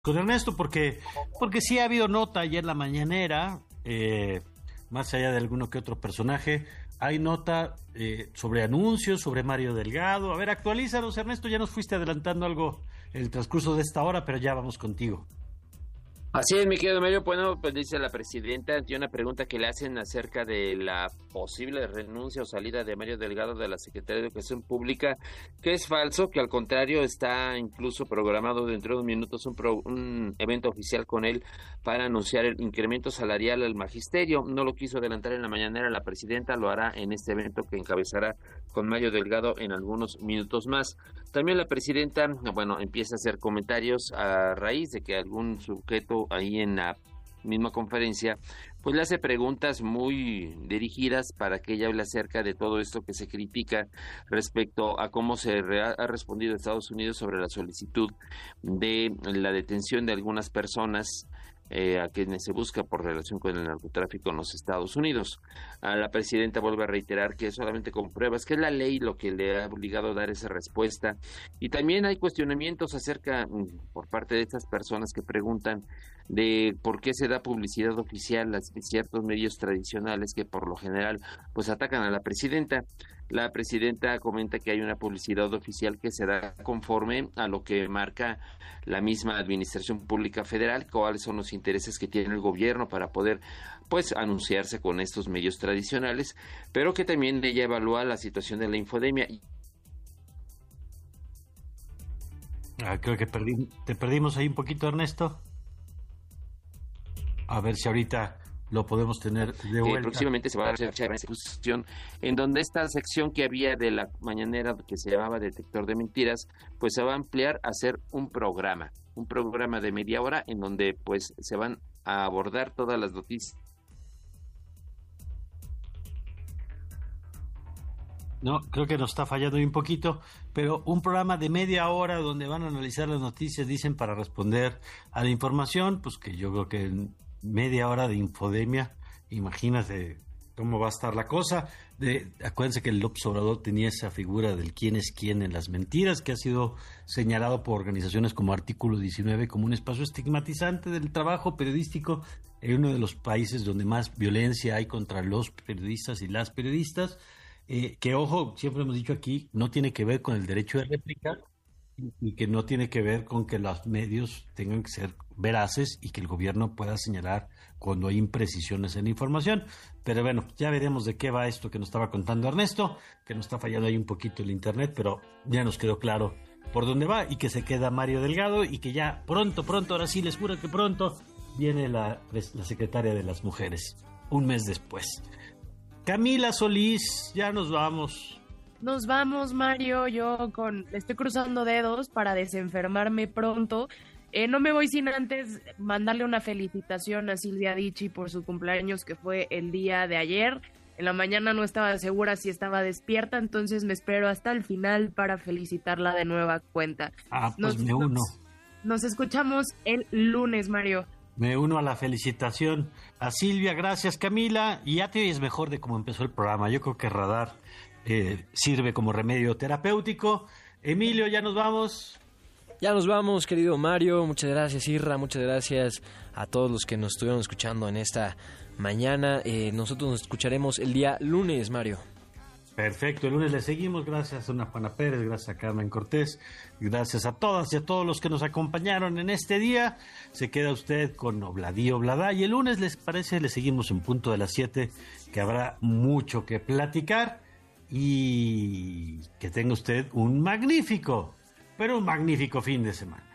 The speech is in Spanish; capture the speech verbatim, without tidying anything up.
con Ernesto porque porque sí ha habido nota ayer en la mañanera, eh, más allá de alguno que otro personaje, hay nota eh, sobre anuncios, sobre Mario Delgado. A ver, actualízanos, Ernesto, ya nos fuiste adelantando algo en el transcurso de esta hora, pero ya vamos contigo. Así es, mi querido Mario. Bueno, pues dice la presidenta ante una pregunta que le hacen acerca de la posible renuncia o salida de Mario Delgado de la Secretaría de Educación Pública, que es falso, que al contrario está incluso programado dentro de unos minutos un, pro, un evento oficial con él para anunciar el incremento salarial al magisterio. No lo quiso adelantar en la mañanera la presidenta, lo hará en este evento que encabezará con Mario Delgado en algunos minutos más. También la presidenta, bueno, empieza a hacer comentarios a raíz de que algún sujeto ahí en la misma conferencia, pues le hace preguntas muy dirigidas para que ella hable acerca de todo esto que se critica respecto a cómo se ha respondido Estados Unidos sobre la solicitud de la detención de algunas personas eh, a quienes se busca por relación con el narcotráfico en los Estados Unidos. A la presidenta vuelve a reiterar que solamente con pruebas, que es la ley lo que le ha obligado a dar esa respuesta. Y también hay cuestionamientos acerca, por parte de estas personas que preguntan de por qué se da publicidad oficial a ciertos medios tradicionales que por lo general pues atacan a la presidenta. La presidenta comenta que hay una publicidad oficial que se da conforme a lo que marca la misma Administración Pública Federal, cuáles son los intereses que tiene el gobierno para poder pues anunciarse con estos medios tradicionales, pero que también ella evalúa la situación de la infodemia. Ah, creo que perdí, te perdimos ahí un poquito, Ernesto. A ver si ahorita lo podemos tener de vuelta. Eh, próximamente se va a hacer una discusión en donde esta sección que había de la mañanera que se llamaba Detector de Mentiras, pues se va a ampliar a hacer un programa, un programa de media hora en donde pues se van a abordar todas las noticias. No, creo que nos está fallando un poquito, pero un programa de media hora donde van a analizar las noticias, dicen, para responder a la información, pues que yo creo que en media hora de infodemia, imagínate cómo va a estar la cosa. De, acuérdense que el López Obrador tenía esa figura del quién es quién en las mentiras, que ha sido señalado por organizaciones como Artículo diecinueve como un espacio estigmatizante del trabajo periodístico en uno de los países donde más violencia hay contra los periodistas y las periodistas. Eh, que ojo, siempre hemos dicho aquí, no tiene que ver con el derecho de réplica y que no tiene que ver con que los medios tengan que ser veraces y que el gobierno pueda señalar cuando hay imprecisiones en la información. Pero bueno, ya veremos de qué va esto que nos estaba contando Ernesto, que nos está fallando ahí un poquito el internet, pero ya nos quedó claro por dónde va y que se queda Mario Delgado y que ya pronto, pronto, ahora sí les juro que pronto viene la, la secretaria de las mujeres, un mes después. Camila Solís, ya nos vamos. Nos vamos, Mario. Yo con estoy cruzando dedos para desenfermarme pronto. Eh, no me voy sin antes mandarle una felicitación a Silvia Dichi por su cumpleaños, que fue el día de ayer. En la mañana no estaba segura si estaba despierta, entonces me espero hasta el final para felicitarla de nueva cuenta. Ah, pues nos, me uno. Nos, nos escuchamos el lunes, Mario. Me uno a la felicitación a Silvia, gracias Camila, y ya te oyes mejor de cómo empezó el programa. Yo creo que Radar eh, sirve como remedio terapéutico. Emilio, ya nos vamos. Ya nos vamos, querido Mario, muchas gracias Irra, muchas gracias a todos los que nos estuvieron escuchando en esta mañana. Eh, nosotros nos escucharemos el día lunes, Mario. Perfecto, el lunes le seguimos. Gracias a Ana Juana Pérez, gracias a Carmen Cortés, gracias a todas y a todos los que nos acompañaron en este día. Se queda usted con Obladí Obladá y el lunes, ¿les parece? Le seguimos en punto de las siete, que habrá mucho que platicar y que tenga usted un magnífico, pero un magnífico fin de semana.